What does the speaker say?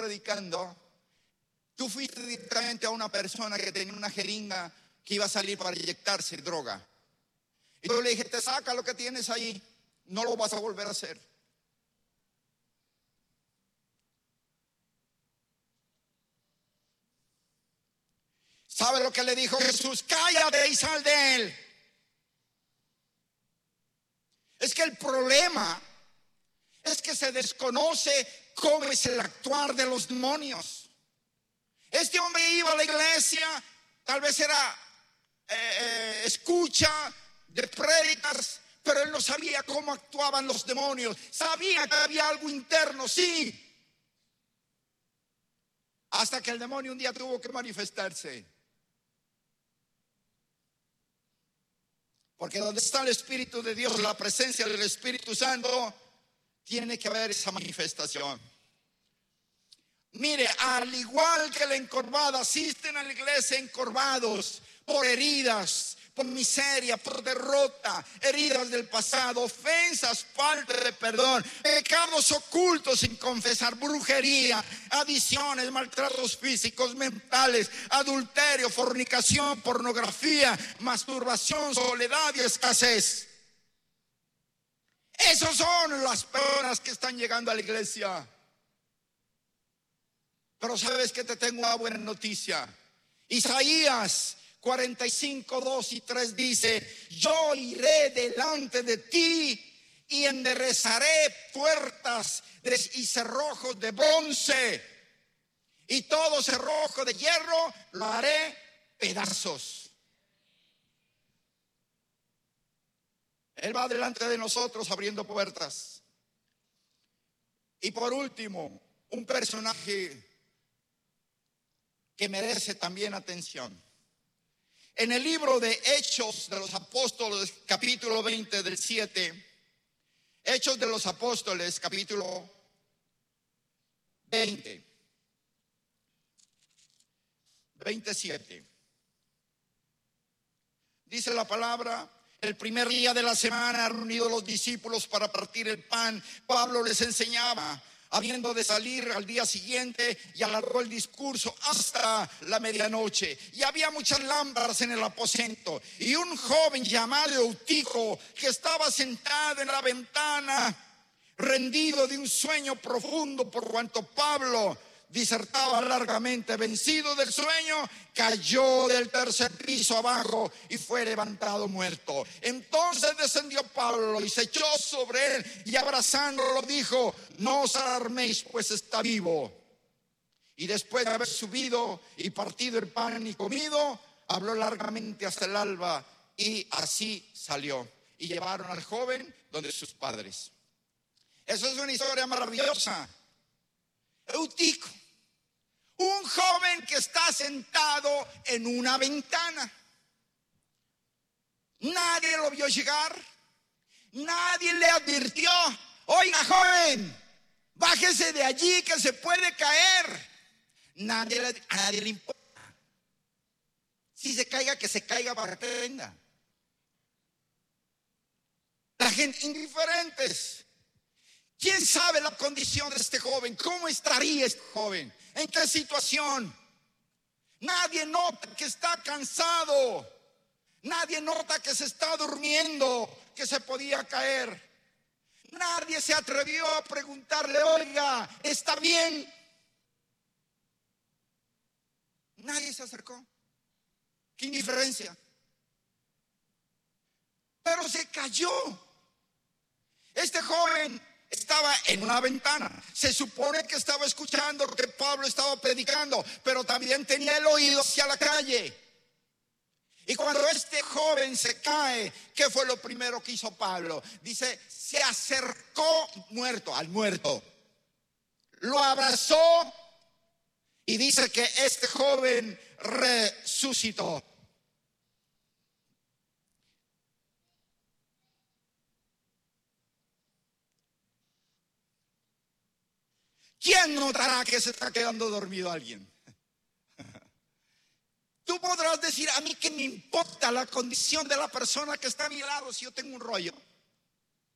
predicando, tú fuiste directamente a una persona que tenía una jeringa que iba a salir para inyectarse droga. Y yo le dije, te saca lo que tienes ahí, no lo vas a volver a hacer. ¿Sabe lo que le dijo Jesús? Cállate y sal de él. Es que el problema es que se desconoce cómo es el actuar de los demonios. Este hombre iba a la iglesia, tal vez era escucha de prédicas, pero él no sabía cómo actuaban los demonios. Sabía que había algo interno, sí, hasta que el demonio un día tuvo que manifestarse. Porque donde está el Espíritu de Dios, la presencia del Espíritu Santo, tiene que haber esa manifestación. Mire, al igual que la encorvada, asisten a la iglesia encorvados por heridas, por miseria, por derrota, heridas del pasado, ofensas, falta de perdón, pecados ocultos sin confesar, brujería, adicciones, maltratos físicos, mentales, adulterio, fornicación, pornografía, masturbación, soledad y escasez. Esos son las personas que están llegando a la iglesia. Pero sabes que te tengo una buena noticia. Isaías 45, 2 y 3 dice: yo iré delante de ti y enderezaré puertas y cerrojos de bronce, y todo cerrojo de hierro lo haré pedazos. Él va delante de nosotros abriendo puertas. Y por último, un personaje que merece también atención. En el libro de Hechos de los Apóstoles, capítulo 20 del 7, Hechos de los Apóstoles, capítulo 20, 27. Dice la palabra: el primer día de la semana, reunidos los discípulos para partir el pan, Pablo les enseñaba, habiendo de salir al día siguiente, y alargó el discurso hasta la medianoche. Y había muchas lámparas en el aposento, y un joven llamado Eutico, que estaba sentado en la ventana, rendido de un sueño profundo, por cuanto Pablo disertaba largamente, vencido del sueño, cayó del tercer piso abajo y fue levantado muerto. Entonces descendió Pablo y se echó sobre él, y abrazándolo dijo: no os alarméis, pues está vivo. Y después de haber subido y partido el pan y comido, habló largamente hasta el alba, y así salió. Y llevaron al joven donde sus padres. Eso es una historia maravillosa. Eutico, un joven que está sentado en una ventana. Nadie lo vio llegar, nadie le advirtió: oiga, joven, bájese de allí que se puede caer. A nadie le importa. Si se caiga, que se caiga para que venga. La gente indiferentes. ¿Quién sabe la condición de este joven? ¿Cómo estaría este joven? ¿En qué situación? Nadie nota que está cansado. Nadie nota que se está durmiendo, que se podía caer. Nadie se atrevió a preguntarle: oiga, ¿está bien? Nadie se acercó. Qué indiferencia. Pero se cayó. Este joven estaba en una ventana. Se supone que estaba escuchando lo que Pablo estaba predicando, pero también tenía el oído hacia la calle. Y cuando este joven se cae, ¿qué fue lo primero que hizo Pablo? Dice: se acercó al muerto, lo abrazó, y dice que este joven resucitó. ¿Quién notará que se está quedando dormido alguien? Tú podrás decir: a mí qué me importa la condición de la persona que está a mi lado si yo tengo un rollo.